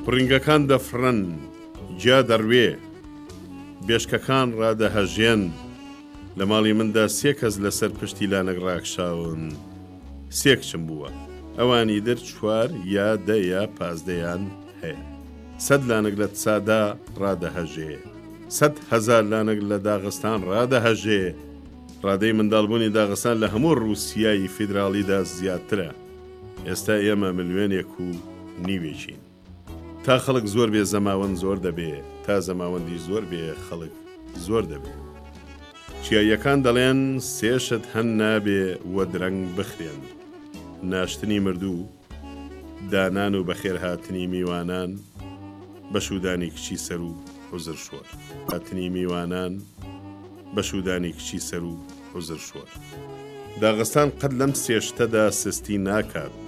پڕنگەکان دەفڕن جا دەڕوێ بێشکەکان ڕادەهەژێن لە ماڵی مندا 3 کەس لەسەر پشتی لانەک ڕاکشاون 3 کچم بووە ئەوانی در 4 یا 10 یا 15یان هەیە 100 لانەک لە تسادا ڕادەهەژێ 100,000 لانەک لە داغستان ڕادەهەژێ ڕادەی منداڵبوونی داغستان لە هەموو رووسیایی فیدراڵیدا زیاترە ئێستا ئێمە 1.5 میلیۆنین تا خەڵک زۆر بێ زەماوەند زۆر دەبێ تا زەماوەندی زۆر بێ خەڵک زۆر دەبێ چیاییەکان دەڵێن 3 شت هەن نابێ وە درەنگ بخرێن ناشتنی مردوو دانان و بەخێرهاتنی میوانان بەشودانی کچی سەر و حوزر شۆر هاتنی میوانان بەشودانی کچی سەر و حوزر شۆر داغستان قەت لەم 3 شتەدا سستی ناکات